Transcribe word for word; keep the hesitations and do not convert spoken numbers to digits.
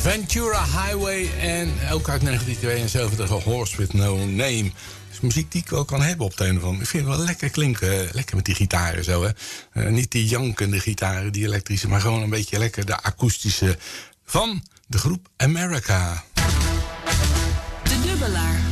Ventura Highway en ook uit negentien tweeënzeventig A Horse With No Name. Dat is muziek die ik wel kan hebben op de een of andere. Ik vind het wel lekker klinken, lekker met die gitaren zo. Hè. Uh, niet die jankende gitaren, die elektrische, maar gewoon een beetje lekker de akoestische van de groep America. De Dubbelaar.